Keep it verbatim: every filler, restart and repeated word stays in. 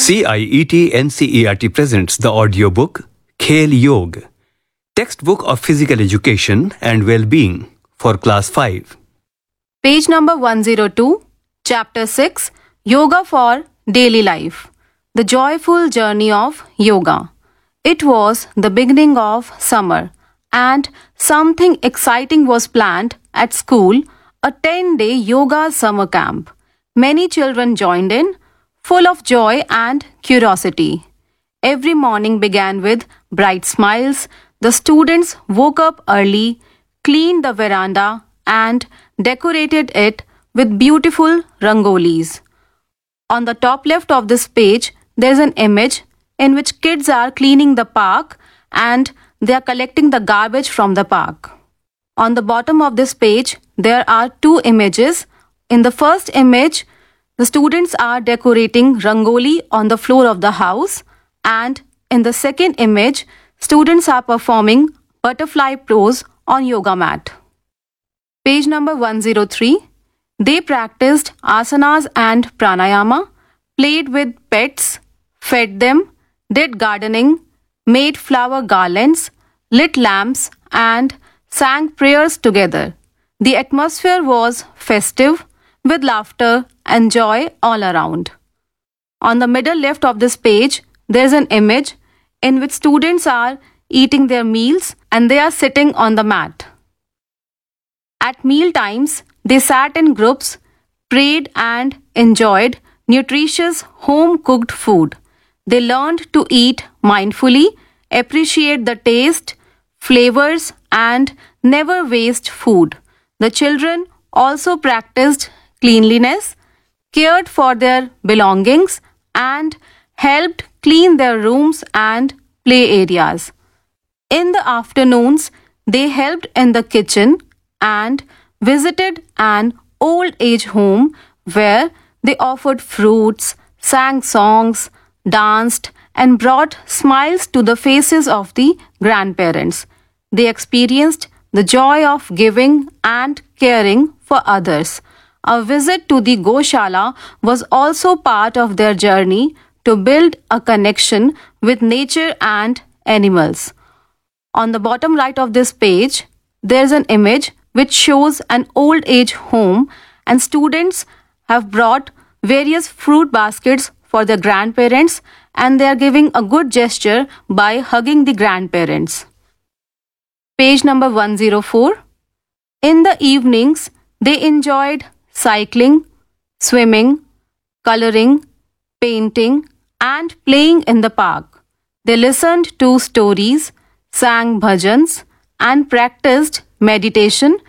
C I E T N C E R T presents the audiobook Khel Yog, textbook of physical education and well-being for class five. Page number one oh two, Chapter six, Yoga for Daily Life. The Joyful Journey of Yoga. It was the beginning of summer and something exciting was planned at school, a ten-day yoga summer camp. Many children joined in, full of joy and curiosity. Every morning began with bright smiles. The students woke up early, cleaned the veranda, and decorated it with beautiful rangolis. On the top left of this page, there is an image in which kids are cleaning the park and they are collecting the garbage from the park. On the bottom of this page, there are two images. In the first image, the students are decorating rangoli on the floor of the house, and in the second image, students are performing butterfly pose on yoga mat. Page number one oh three. They practiced asanas and pranayama, played with pets, fed them, did gardening, made flower garlands, lit lamps, and sang prayers together. The atmosphere was festive, with laughter and joy all around. On the middle left of this page, there is an image in which students are eating their meals and they are sitting on the mat. At meal times, they sat in groups, prayed and enjoyed nutritious home-cooked food. They learned to eat mindfully, appreciate the taste, flavors, and never waste food. The children also practiced cleanliness, cared for their belongings, and helped clean their rooms and play areas. In the afternoons, they helped in the kitchen and visited an old age home where they offered fruits, sang songs, danced, and brought smiles to the faces of the grandparents. They experienced the joy of giving and caring for others. A visit to the Goshala was also part of their journey to build a connection with nature and animals. On the bottom right of this page, there is an image which shows an old age home, and students have brought various fruit baskets for their grandparents, and they are giving a good gesture by hugging the grandparents. Page number one oh four. In the evenings, they enjoyed cycling, swimming, coloring, painting, and playing in the park. They listened to stories, sang bhajans, and practiced meditation